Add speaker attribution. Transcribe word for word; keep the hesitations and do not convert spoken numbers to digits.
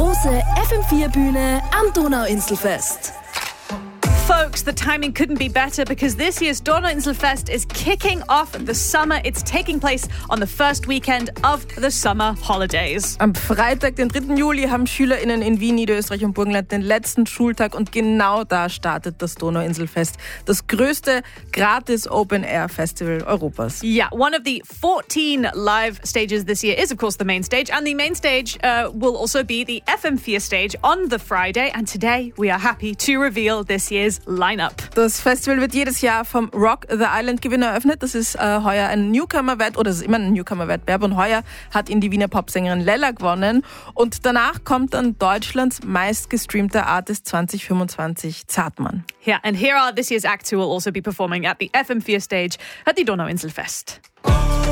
Speaker 1: große F M vier Bühne am Donauinselfest.
Speaker 2: Folks, the timing couldn't be better because this year's Donauinselfest is kicking off the summer. It's taking place on the first weekend of the summer holidays.
Speaker 3: Am Freitag, den dritten Juli, haben SchülerInnen in Wien, Niederösterreich und Burgenland den letzten Schultag und genau da startet das Donauinselfest, das größte gratis Open-Air-Festival Europas.
Speaker 2: Yeah, one of the fourteen live stages this year is, of course, the main stage. And the main stage uh, will also be the F M vier stage on the Friday. And today we are happy to reveal this year's Line-Up.
Speaker 3: Das Festival wird jedes Jahr vom Rock the Island-Gewinner eröffnet. Das ist äh, heuer ein Newcomer-Wettbewerb, oder es ist immer ein Newcomer-Wettbewerb. Und heuer hat ihn die Wiener Popsängerin Lella gewonnen. Und danach kommt dann Deutschlands meistgestreamter Artist zwanzig fünfundzwanzig, Zartmann.
Speaker 2: Yeah, and here are this year's acts who will also be performing at the F M vier stage at the Donauinselfest.